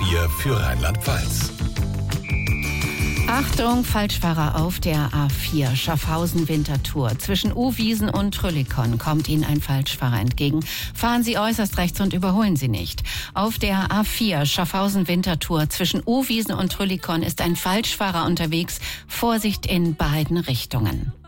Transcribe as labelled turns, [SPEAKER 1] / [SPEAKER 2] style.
[SPEAKER 1] A4 für Rheinland-Pfalz.
[SPEAKER 2] Achtung, Falschfahrer auf der A4 Schaffhausen-Winterthur. Zwischen Uhwiesen und Trüllikon kommt Ihnen ein Falschfahrer entgegen. Fahren Sie äußerst rechts und überholen Sie nicht. Auf der A4 Schaffhausen-Winterthur zwischen Uhwiesen und Trüllikon ist ein Falschfahrer unterwegs. Vorsicht in beiden Richtungen.